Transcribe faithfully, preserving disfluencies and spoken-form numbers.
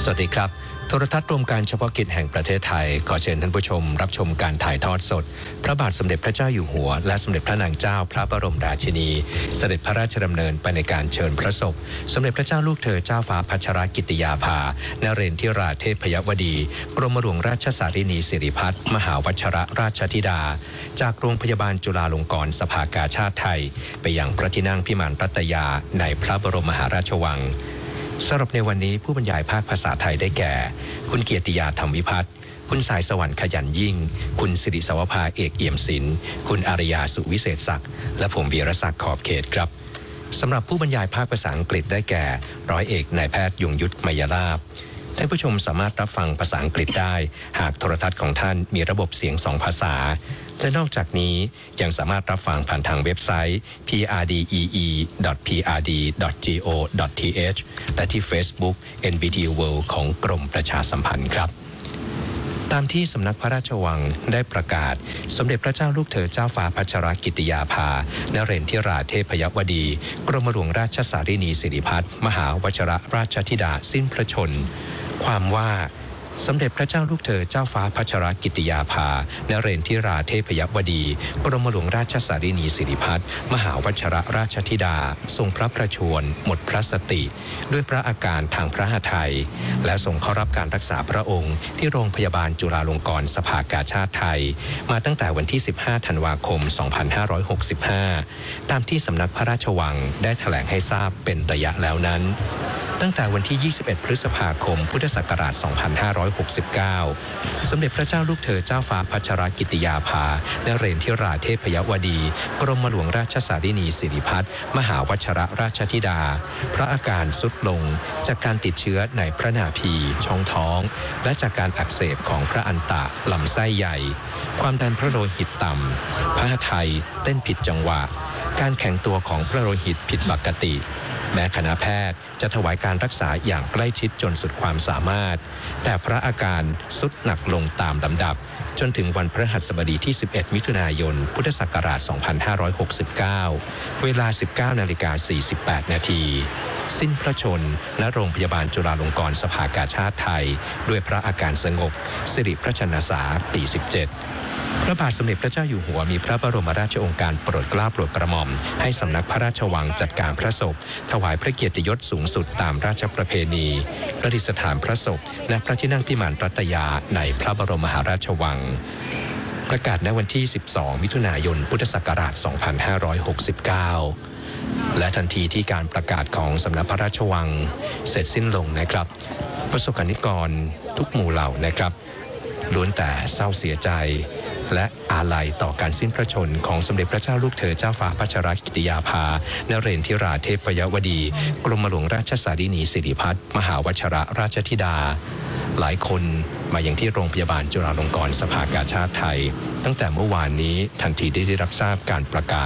สวัสดีครับโทรทัศน์รวมการเฉพาะกิจแห่งประเทศไทยขอเชิญท่านผู้ชมรับชมการถ่ายทอดสดพระบาทสมเด็จพระเจ้าอยู่หัวและสมเด็จพระนางเจ้าพระบรมราชินีเสด็จพระราชดำเนินไปในการเชิญพระศพสมเด็จพระเจ้าลูกเธอเจ้าฟ้าพัชรกิติยาภานเรนทิราเทพยวดีกรมหลวงราชสารินีสิริพัฒน์มหาวชิรราชธิดาจากโรงพยาบาลจุฬาลงกรณ์สภากาชาดไทยไปยังพระที่นั่งพิมานรัตยาในพระบรมมหาราชวังสำหรับในวันนี้ผู้บรรยายภาคภาษาไทยได้แก่คุณเกียรติยาธรรมวิพัฒน์คุณสายสวรรค์ขยันยิ่งคุณสิริสวภาเอกเอี่ยมศิลป์คุณอารยาสุวิเศษศักดิ์และผมวีรศักดิ์ขอบเขตครับสำหรับผู้บรรยายภาคภาษาอังกฤษได้แก่ร้อยเอกนายแพทย์ยงยุทธมยราภท่านผู้ชมสามารถรับฟังภาษาอังกฤษได้หากโทรทัศน์ของท่านมีระบบเสียงสองภาษาและนอกจากนี้ยังสามารถรับฟังผ่านทางเว็บไซต์ พี อาร์ ดี อี อี ดอท พี อาร์ ดี ดอท จี โอ ดอท ที เอช และที่ Facebook เอ็น บี ที World ของกรมประชาสัมพันธ์ครับตามที่สำนักพระราชวังได้ประกาศสมเด็จพระเจ้าลูกเธอเจ้าฟ้าพัชรกิติยาภานเรนทิราเทพยวดีกรมหลวงราชสารินีสิริพัฒน์มหาวชิรราชธิดาสิ้นพระชนม์ความว่าสมเด็จพระเจ้าลูกเธอเจ้าฟ้าพัชรกิติยาภานเรนทิราเทพยวดีกรมหลวงราชสารินีสิริพัฒน์มหาวชิรราชธิดาทรงพระประชวรหมดพระสติด้วยพระอาการทางพระหทัยและทรงเข้ารับการรักษาพระองค์ที่โรงพยาบาลจุฬาลงกรณ์สภากาชาดไทยมาตั้งแต่วันที่สิบห้าธันวาคมสองพันห้าร้อยหกสิบห้าตามที่สำนักพระราชวังได้แถลงให้ทราบเป็นระยะแล้วนั้นตั้งแต่วันที่ยี่สิบเอ็ดพฤษภาคมพุทธศักราชสองพันห้าร้อยหกสิบเก้าสมเด็จพระเจ้าลูกเธอเจ้าฟ้าพัชรกิติยาภานเรนทิราเทพยวดีกรมหลวงราชสารินีสิริพัฒน์มหาวชิรราชธิดาพระอาการทรุดลงจากการติดเชื้อในพระนาภีช่องท้องและจากการอักเสบของพระอันตะลำไส้ใหญ่ความดันพระโลหิตต่ำพระหทัยเต้นผิดจังหวะการแข็งตัวของพระโลหิตผิดปกติแม้คณะแพทย์จะถวายการรักษาอย่างใกล้ชิดจนสุดความสามารถแต่พระอาการทรุดหนักลงตามลำดับจนถึงวันพฤหัสบดีที่สิบเอ็ดมิถุนายนพุทธศักราชสองพันห้าร้อยหกสิบเก้าเวลา สิบเก้านาฬิกาสี่สิบแปดนาทีสิ้นพระชนม์ณโรงพยาบาลจุฬาลงกรณ์สภากาชาดไทยด้วยพระอาการสงบสิริพระชนสาปีสิบเจ็ดพระบาทสมเด็จพระเจ้าอยู่หัวมีพระบรมราชโองการโปรดเกล้าโปรดกระหม่อมให้สำนักพระราชวังจัดการพระศพถวายพระเกียรติยศสูงสุดตามราชประเพณีประดิษฐานพระศพณพระที่นั่งพิมานรัตยาในพระบรมมหาราชวังประกาศในวันที่สิบสองมิถุนายนพุทธศักราชสองพันห้าร้อยหกสิบเก้าและทันทีที่การประกาศของสำนักพระราชวังเสร็จสิ้นลงนะครับประสบกนิกรทุกหมู่เหล่านะครับล้วนแต่เศร้าเสียใจและอาลัยต่อการสิ้นพระชนม์ของสมเด็จพระเจ้าลูกเธอเจ้าฟ้าพัชรกิติยาภานเรนทิราเทพยวดีกรมหลวงราชสารินีสิริพัฒน์มหาวชิรราชธิดาหลายคนมาอย่างที่โรงพยาบาลจุฬาลงกรณ์สภากาชาดไทยตั้งแต่เมื่อวานนี้ทันทีที่ได้รับทราบการประกาศ